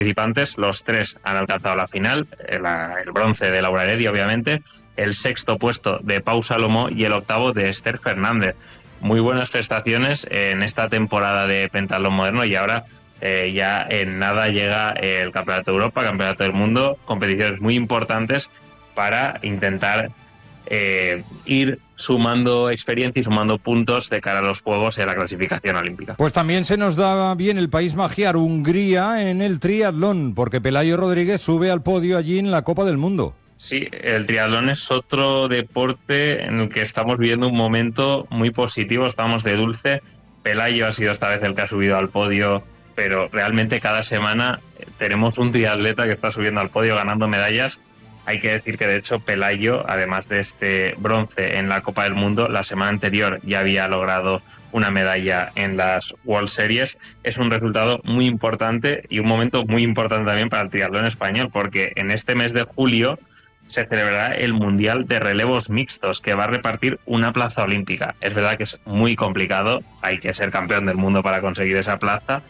participantes, los 3 han alcanzado la final, el bronce de Laura Heredia, obviamente, el 6º puesto de Pau Salomó y el 8º de Esther Fernández. Muy buenas prestaciones en esta temporada de pentatlón moderno, y ahora ya en nada llega el Campeonato de Europa, Campeonato del Mundo, competiciones muy importantes para intentar ir sumando experiencia y sumando puntos de cara a los Juegos y a la clasificación olímpica. Pues también se nos da bien el país magiar, Hungría, en el triatlón, porque Pelayo Rodríguez sube al podio allí en la Copa del Mundo. Sí, el triatlón es otro deporte en el que estamos viviendo un momento muy positivo, estamos de dulce. Pelayo ha sido esta vez el que ha subido al podio, pero realmente cada semana tenemos un triatleta que está subiendo al podio ganando medallas. Hay que decir que, de hecho, Pelayo, además de este bronce en la Copa del Mundo, la semana anterior ya había logrado una medalla en las World Series. Es un resultado muy importante y un momento muy importante también para el triatlón español, porque en este mes de julio se celebrará el Mundial de Relevos Mixtos, que va a repartir una plaza olímpica. Es verdad que es muy complicado, hay que ser campeón del mundo para conseguir esa plaza,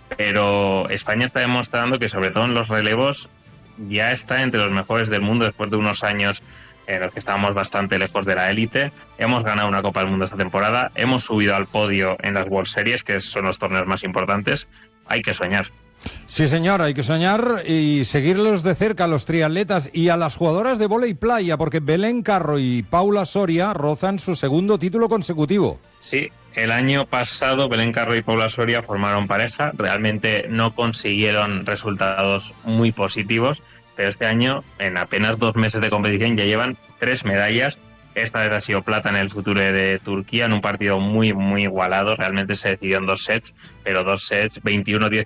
pero España está demostrando que, sobre todo en los relevos, ya está entre los mejores del mundo después de unos años en los que estábamos bastante lejos de la élite. Hemos ganado una Copa del Mundo esta temporada, hemos subido al podio en las World Series, que son los torneos más importantes. Hay que soñar. Sí, señor, hay que soñar y seguirlos de cerca a los triatletas y a las jugadoras de vóley playa, porque Belén Carro y Paula Soria rozan su segundo título consecutivo. Sí, el año pasado Belén Carro y Paula Soria formaron pareja, realmente no consiguieron resultados muy positivos, pero este año, en apenas 2 meses de competición, ya llevan 3 medallas. Esta vez ha sido plata en el Future de Turquía, en un partido muy, muy igualado. Realmente se decidió en 2 sets, pero 2 sets, 21-18,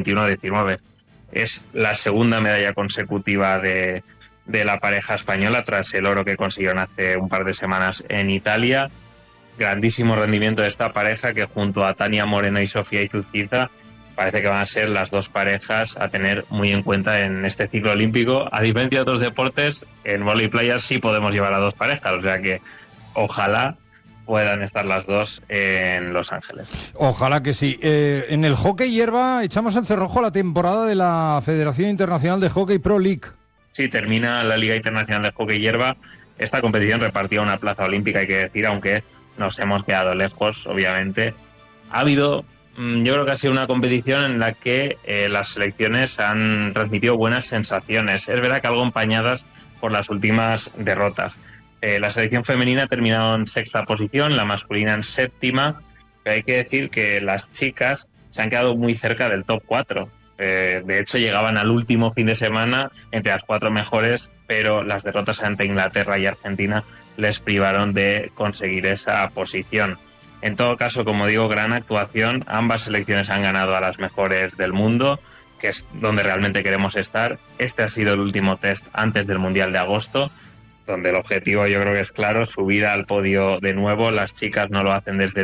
21-19. Es la segunda medalla consecutiva de la pareja española, tras el oro que consiguieron hace un par de semanas en Italia. Grandísimo rendimiento de esta pareja, que junto a Tania Moreno y Sofía Izuziza parece que van a ser las 2 parejas a tener muy en cuenta en este ciclo olímpico. A diferencia de otros deportes, en vóley playa sí podemos llevar a 2 parejas, o sea que ojalá puedan estar las 2 en Los Ángeles. Ojalá que sí. En el hockey hierba echamos en cerrojo la temporada de la Federación Internacional de Hockey Pro League. Sí, termina la Liga Internacional de Hockey Hierba. Esta competición repartía una plaza olímpica, hay que decir, aunque nos hemos quedado lejos, obviamente. Ha habido, yo creo que ha sido una competición en la que las selecciones han transmitido buenas sensaciones. Es verdad que algo empañadas por las últimas derrotas. La selección femenina ha terminado en 6ª posición, la masculina en 7ª, pero hay que decir que las chicas se han quedado muy cerca del top 4. De hecho, llegaban al último fin de semana entre las 4 mejores, pero las derrotas ante Inglaterra y Argentina les privaron de conseguir esa posición. En todo caso, como digo, gran actuación. Ambas selecciones han ganado a las mejores del mundo, que es donde realmente queremos estar. Este ha sido el último test antes del Mundial de agosto, donde el objetivo yo creo que es claro, subir al podio de nuevo. Las chicas no lo hacen desde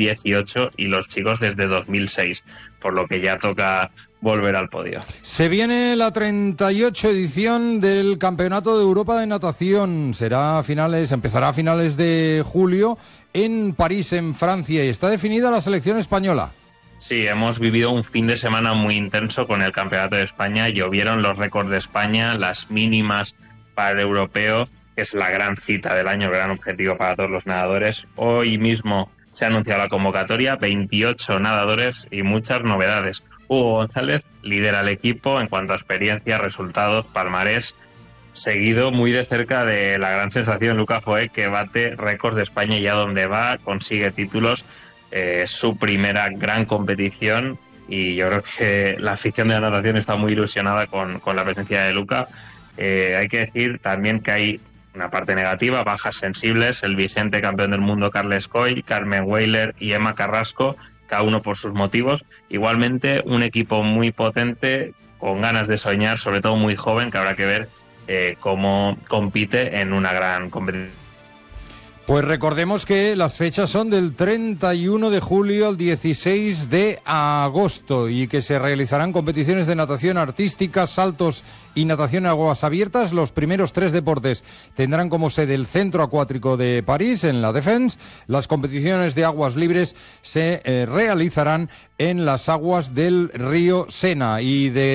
2018 y los chicos desde 2006, por lo que ya toca volver al podio. Se viene la 38 edición del Campeonato de Europa de Natación. Empezará a finales de julio en París, en Francia, y está definida la selección española. Sí, hemos vivido un fin de semana muy intenso con el Campeonato de España. Llovieron los récords de España, las mínimas para el europeo, que es la gran cita del año, gran objetivo para todos los nadadores. Hoy mismo se ha anunciado la convocatoria, 28 nadadores y muchas novedades. Hugo González lidera el equipo en cuanto a experiencia, resultados, palmarés, seguido muy de cerca de la gran sensación Luca Foé, que bate récords de España ya donde va, consigue títulos. Es su primera gran competición y yo creo que la afición de la natación está muy ilusionada con la presencia de Luca. Hay que decir también que hay una parte negativa, bajas sensibles, el vigente campeón del mundo Carles Coll, Carmen Weiler y Emma Carrasco, cada uno por sus motivos. Igualmente un equipo muy potente, con ganas de soñar, sobre todo muy joven, que habrá que ver cómo compite en una gran competición. Pues recordemos que las fechas son del 31 de julio al 16 de agosto y que se realizarán competiciones de natación artística, saltos y natación en aguas abiertas. Los primeros 3 deportes tendrán como sede el Centro Acuático de París, en la Défense. Las competiciones de aguas libres se realizarán en las aguas del río Sena y de